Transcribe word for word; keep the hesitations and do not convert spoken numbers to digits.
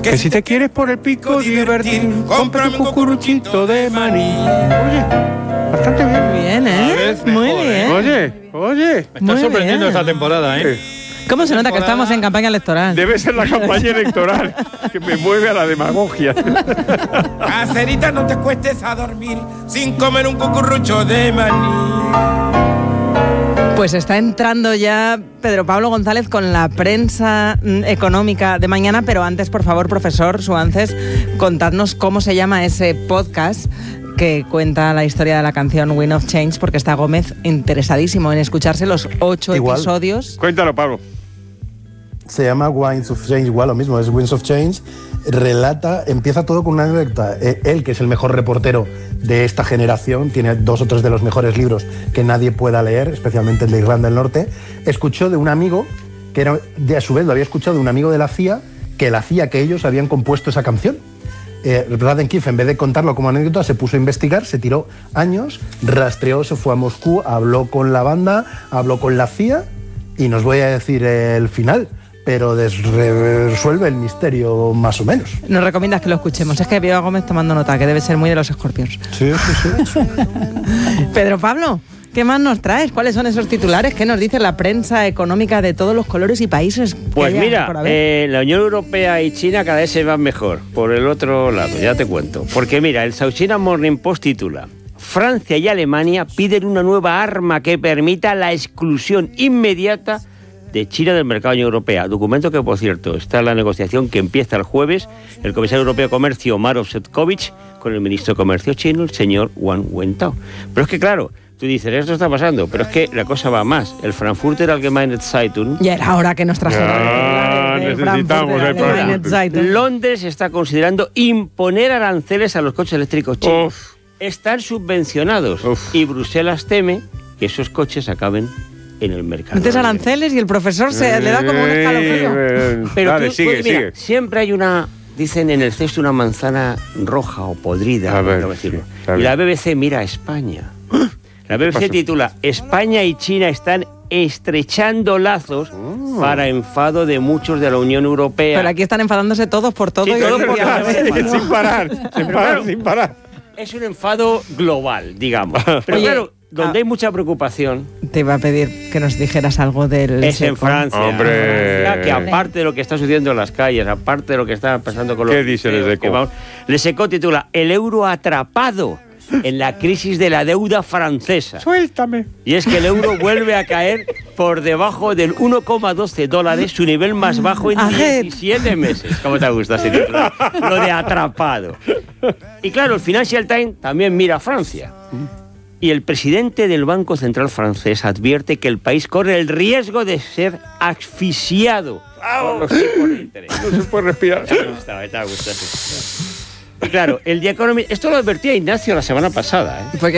Que si te quieres por el pico divertir, compra un cucuruchito de maní. Oye, bastante bien. Bien, ¿eh? Muy mejor, bien. ¿eh? Oye, oye. Me está Muy sorprendiendo bien. esta temporada, ¿eh? ¿Cómo se nota que estamos en campaña electoral? Debe ser la campaña electoral que me mueve a la demagogia. Caserita, no te cuestes a dormir sin comer un cucurrucho de maní. Pues está entrando ya Pedro Pablo González con la prensa económica de mañana, pero antes, por favor, profesor Suances, contadnos cómo se llama ese podcast que cuenta la historia de la canción Wind of Change, porque está Gómez interesadísimo en escucharse los ocho Igual. episodios. Cuéntalo, Pablo. Se llama Winds of Change, igual lo mismo, es Winds of Change. Relata, empieza todo con una anécdota. Eh, Él, que es el mejor reportero de esta generación, tiene dos o tres de los mejores libros que nadie pueda leer, especialmente el de Irlanda del Norte, escuchó de un amigo, que era, de, a su vez lo había escuchado de un amigo de la C I A, que la C I A que ellos habían compuesto esa canción. Eh, Raden Keefe, en vez de contarlo como anécdota, se puso a investigar, se tiró años, rastreó, se fue a Moscú, habló con la banda, habló con la C I A, y nos voy a decir el final, pero resuelve el misterio más o menos. Nos recomiendas que lo escuchemos. Es que veo a Gómez tomando nota, que debe ser muy de los Scorpions. Sí, sí, sí. Pedro Pablo, ¿qué más nos traes? ¿Cuáles son esos titulares? ¿Qué nos dice la prensa económica de todos los colores y países? Pues que haya mira, por haber? eh, la Unión Europea y China cada vez se van mejor. Por el otro lado, ya te cuento. Porque mira, el South China Morning Post titula: Francia y Alemania piden una nueva arma que permita la exclusión inmediata de China del mercado de la Unión Europea. Documento que, por cierto, está en la negociación que empieza el jueves el comisario europeo de Comercio, Maroš Šefčovič, con el ministro de Comercio chino, el señor Wang Wentao. Pero es que, claro, tú dices, esto está pasando, pero es que la cosa va más. El Frankfurter Allgemeine Zeitung... Ya era hora que nos trajera. Ya, el necesitamos Frankfurter el programa. Allgemeine Zeitung. Londres está considerando imponer aranceles a los coches eléctricos chinos. Uf. Están subvencionados. Uf. Y Bruselas teme que esos coches acaben en el mercado. Metes aranceles y el profesor se le da como un escalofrío. Eh, Pero Dale, tú, sigue, pues mira, sigue. siempre hay una, dicen en el cesto, una manzana roja o podrida, A ver, por decirlo. está Y bien. la B B C mira a España. La B B C pasó? titula: España y China están estrechando lazos Oh. para enfado de muchos de la Unión Europea. Pero aquí están enfadándose todos por todo. Sí, y todos y por a la todo. vez. Sí, sin parar, sin parar, claro. sin parar. Es un enfado global, digamos. Pero Oye, claro, donde ah, hay mucha preocupación Te iba a pedir que nos dijeras algo del es en seco. Francia. Hombre. Francia, que aparte de lo que está sucediendo en las calles, aparte de lo que está pasando con los... ¿Qué dice liceos, Le Seco? que vamos- Le Seco titula: El euro atrapado en la crisis de la deuda francesa. Suéltame. Y es que el euro vuelve a caer por debajo del uno coma doce dólares, su nivel más bajo en Ajet. diecisiete meses. ¿Cómo te gusta ese titular? Lo de atrapado. Y claro, el Financial Times también mira a Francia. Y el presidente del Banco Central francés advierte que el país corre el riesgo de ser asfixiado por los tipos de interés. No se puede respirar. Te ha gustado, te ha gustado. Y claro, el The Economist, esto lo advertía Ignacio la semana pasada, ¿eh? Porque